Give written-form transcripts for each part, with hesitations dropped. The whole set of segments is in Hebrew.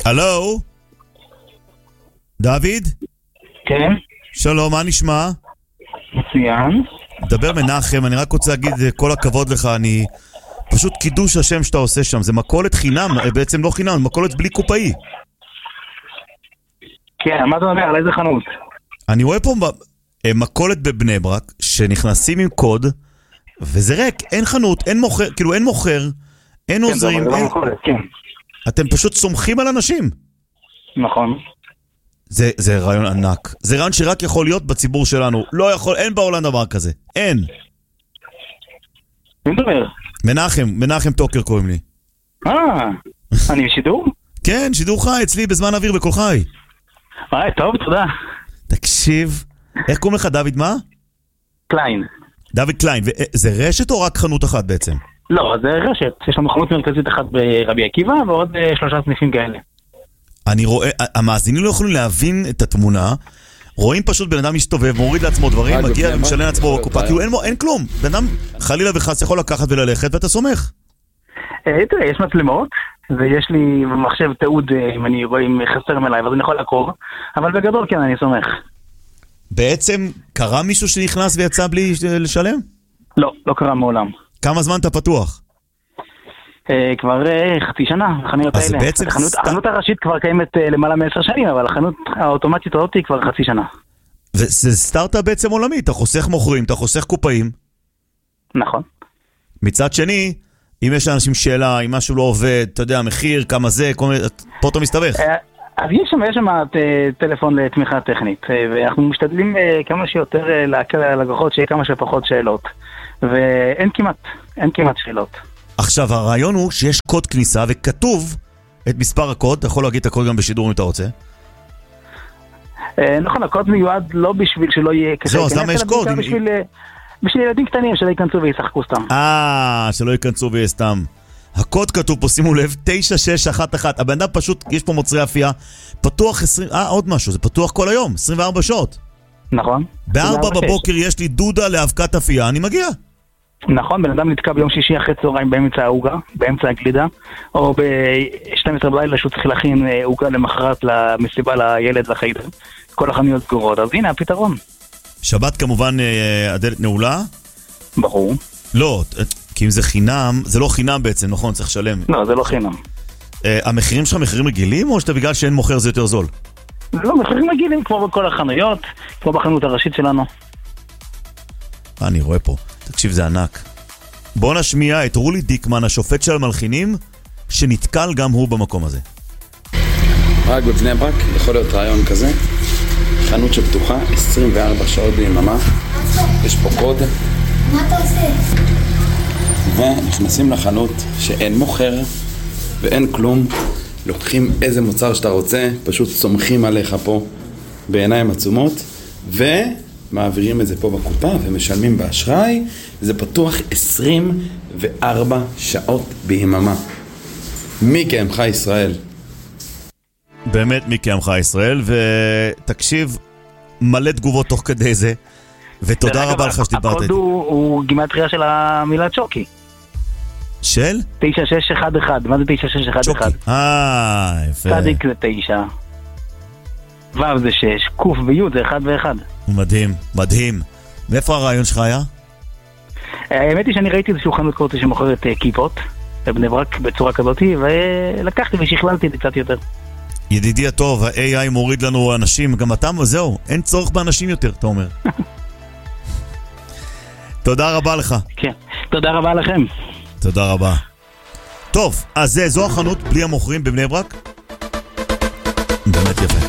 הלו? דוד? כן. שלום, מה נשמע? מצוין. דבר מנחם, אני רק רוצה להגיד כל הכבוד לך, אני פשוט קידוש השם שאתה עושה שם, זה מכולת חינם, בעצם לא חינם, מכולת בלי קופאי. כן, מה אתה אומר? על איזה חנות? אני רואה פה מכולת בבני ברק, שנכנסים עם קוד, וזה ריק, אין חנות, אין מוכר, כאילו אין מוכר, אין עוזרים, כן, זה לא מכולת, כן. אתם פשוט סומכים על אנשים. נכון. זה רעיון ענק. זה רעיון שרק יכול להיות בציבור שלנו. לא יכול, אין בעולם דבר כזה. אין. מי מדבר? מנחם טוקר קוראים לי. אני בשידור? כן, שידור חי אצלי בזמן אוויר בכל חי. טוב, תודה. תקשיב, איך קוראים לך דוד מה? קליין. דוד קליין, זה רשת או רק חנות אחת בעצם? לא, זה רשת. יש לנו חנות מרכזית אחת ברבי עקיבא ועוד 3 סניפים כאלה. אני רואה, המאזינים לא יכולים להבין את התמונה, רואים פשוט בן אדם מסתובב, מוריד לעצמו דברים, מגיע ומשלם לעצמו בקופה, כאילו אין כלום. בן אדם חלילה וחס יכול לקחת וללכת ואתה סומך. תראה, יש מצלמות, ויש לי מחשב תיעוד אם אני רואה אם חסר מלאי, אז אני יכול לעקוב, אבל בגדול כן, אני סומך. בעצם קרה מישהו שנכנס ויצא בלי לשלם? לא, לא קרה מעולם. כמה זמן אתה פתוח? כבר חצי שנה, החנויות האלה. החנות הראשית כבר קיימת למעלה מ10 שנים, אבל החנות האוטומטית הזאת היא כבר חצי שנה. וזה סטארט-אפ בעצם עולמי, אתה חוסך מוכרים, אתה חוסך קופאים. נכון. מצד שני, אם יש לאנשים שאלה, אם משהו לא עובד, אתה יודע, מחיר, כמה זה, פה אתה מסתבך. אז יש שם טלפון לתמיכה טכנית, ואנחנו משתדלים כמה שיותר להקל על הלקוחות, שיהיה כמה שפחות שאלות. ואין כמעט שאלות. עכשיו, הרעיון הוא שיש קוד כניסה וכתוב את מספר הקוד, אתה יכול להגיד את הקוד גם בשידור אם אתה רוצה. נכון, הקוד מיועד לא בשביל שלא יהיה קשה. זהו, אז למה יש קוד? בשביל ילדים קטנים שלא ייכנסו וישחקו סתם. שלא ייכנסו ויהיה סתם. הקוד כתוב פה, שימו לב, 9611. הבן אדם פשוט, יש פה מוצרי אפייה, פתוח 20, עוד משהו, זה פתוח כל היום, 24 שעות. נכון. ב4 בבוקר יש לי דודה להאבקת אפייה, אני מגיע. נכון, בן אדם נתקע ביום שישי אחרי צהריים באמצע ההוגה, באמצע הגלידה, או ב-12 בלילה שהוא צריך להכין הוגה למחרת למסיבה לילד לחיידר. כל החנויות סגורות, אז הנה הפתרון. שבת כמובן הדלת נעולה? ברור. לא, כי אם זה חינם, זה לא חינם בעצם, נכון? צריך לשלם. לא, זה לא חינם. המחירים שלך מחירים רגילים, או שאתה בגלל שאין מוכר זה יותר זול? לא, מחירים רגילים כמו בכל החנויות, כמו בחנות הראשית שלנו. אני רואה פה. תקשיב, זה ענק. בוא נשמיע את רולי דיקמן, השופט של המלחינים, שנתקל גם הוא במקום הזה. רק בבני ברק יכול להיות רעיון כזה. חנות שפתוחה 24 שעות ביממה. יש פה קוד. מה אתה עושה? ונכנסים לחנות שאין מוכר ואין כלום. לוקחים איזה מוצר שאתה רוצה, פשוט סומכים עליך פה בעיניים עצומות, ומעבירים את זה פה בקופה ומשלמים באשראי. זה פתוח 24 שעות ביממה. מי כעמך ישראל? באמת מי כעמך ישראל, ותקשיב, מלא תגובות תוך כדי זה, ותודה רבה לך שדיברת. הקוד הוא גימטריה של המילה צ'וקי. של? 9611. מה זה 9611? צ'וקי. יפה. צדיק זה 9. ו' זה 6. קוף וי' זה 1 ו1. מדהים, מדהים. מאיפה הרעיון שלך היה? האמת היא שאני ראיתי איזשהו חנות כזאת שמוכרת כיפות בבני ברק בצורה כזאת, ולקחתי ושכללתי את זה קצת יותר. ידידי הטוב, ה-AI מוריד לנו אנשים, גם אתה, זהו, אין צורך באנשים יותר, אתה אומר. תודה רבה לך. כן, תודה רבה לכם. תודה רבה. טוב, אז זו החנות בלי המוכרים בבני ברק? באמת יפה.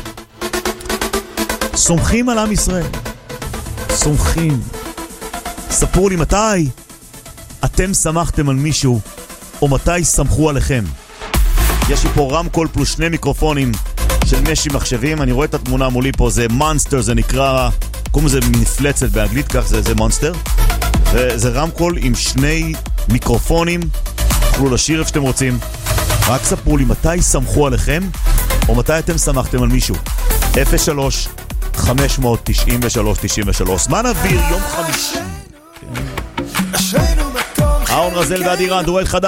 סומכים על עם ישראל. סומכים. ספרו לי מתי אתם שמחתם על מישהו, או מתי סמכו עליכם. יש לי פה רמקול פלוס 2 מיקרופונים של משי מחשבים. אני רואה את התמונה מולי פה, זה מונסטר, זה נקרא, קוראים לזה מפלצת באנגלית, כך זה מונסטר. וזה רמקול עם 2 מיקרופונים, תוכלו לשיר איפה שאתם רוצים. רק ספרו לי מתי סמכו עליכם, או מתי אתם שמחתם על מישהו. 03-593-93. זמן אוויר, יום חמישי. אהרון רזל ואדירן, דואט חדש.